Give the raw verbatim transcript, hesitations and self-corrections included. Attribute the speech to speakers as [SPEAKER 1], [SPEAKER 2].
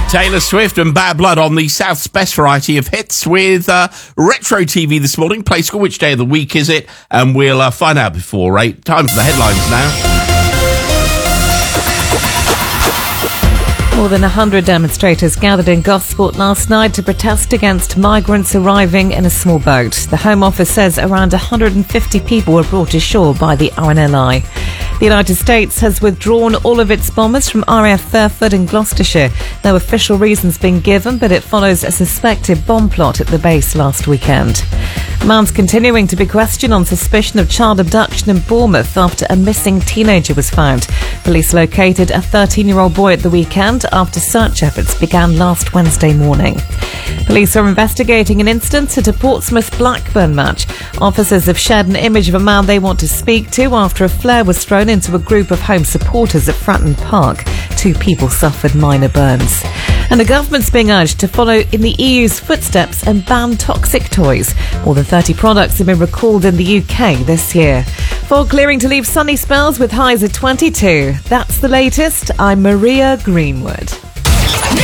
[SPEAKER 1] Taylor Swift and Bad Blood on the South's best variety of hits with uh, Retro T V this morning. Play School, which day of the week is it? And we'll uh, find out before eight. Time for the headlines now.
[SPEAKER 2] More than one hundred demonstrators gathered in Gosport last night to protest against migrants arriving in a small boat. The Home Office says around one hundred fifty people were brought ashore by the R N L I. The United States has withdrawn all of its bombers from R A F Thetford in Gloucestershire. No official reasons being given, but it follows a suspected bomb plot at the base last weekend. A man's continuing to be questioned on suspicion of child abduction in Bournemouth after a missing teenager was found. Police located a thirteen-year-old boy at the weekend after search efforts began last Wednesday morning. Police are investigating an incident at a Portsmouth Blackburn match. Officers have shared an image of a man they want to speak to after a flare was thrown into a group of home supporters at Fratton Park. Two people suffered minor burns. And the government's being urged to follow in the E U's footsteps and ban toxic toys. More than thirty products have been recalled in the U K this year. Fog clearing to leave sunny spells with highs of twenty-two. That's the latest. I'm Maria Greenwood.